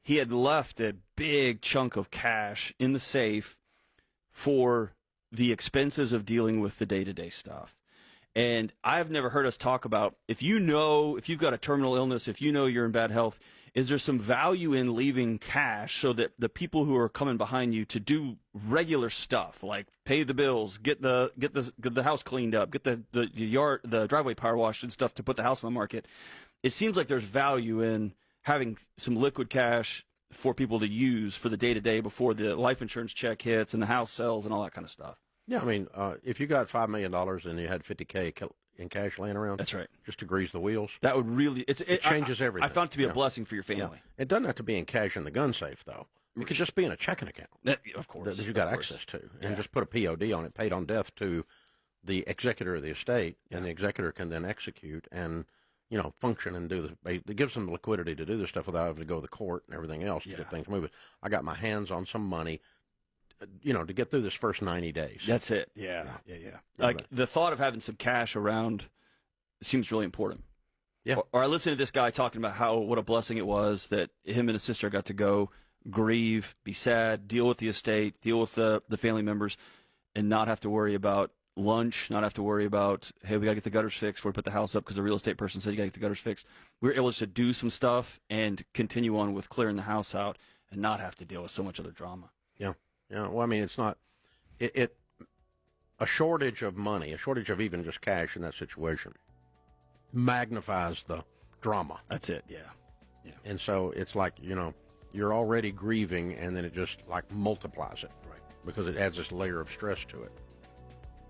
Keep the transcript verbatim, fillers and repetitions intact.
he had left a big chunk of cash in the safe for the expenses of dealing with the day-to-day stuff. And I've never heard us talk about, if you know, if you've got a terminal illness, if you know you're in bad health, is there some value in leaving cash so that the people who are coming behind you to do regular stuff, like pay the bills, get the get the get the house cleaned up, get the, the, the yard the driveway power washed and stuff to put the house on the market? It seems like there's value in having some liquid cash for people to use for the day-to-day before the life insurance check hits and the house sells and all that kind of stuff. Yeah, I mean, uh, if you got five million dollars and you had fifty K in cash laying around, that's right, just to grease the wheels. That would really it's, it, it changes I, everything. I found it to be yeah. a blessing for your family. Yeah. It doesn't have to be in cash in the gun safe, though. It could just be in a checking account. That, of course, that you got course. access to, and yeah. just put a P O D on it, paid on death to the executor of the estate, yeah. and the executor can then execute and, you know, function and do the. It gives them the liquidity to do this stuff without having to go to the court and everything else yeah. to get things moving. I got my hands on some money, you know, to get through this first ninety days. That's it. Yeah, yeah, yeah. yeah. Like the thought of having some cash around seems really important. Yeah. Or, or I listened to this guy talking about how what a blessing it was that him and his sister got to go grieve, be sad, deal with the estate, deal with the the family members, and not have to worry about lunch, not have to worry about, hey, we got to get the gutters fixed before we put the house up because the real estate person said you got to get the gutters fixed. We were able to do some stuff and continue on with clearing the house out and not have to deal with so much other drama. Yeah. Yeah. Well, I mean, it's not it, it a shortage of money, a shortage of even just cash in that situation magnifies the drama. That's it. Yeah. Yeah. And so it's like, you know, you're already grieving and then it just like multiplies it. Right. Because it adds this layer of stress to it.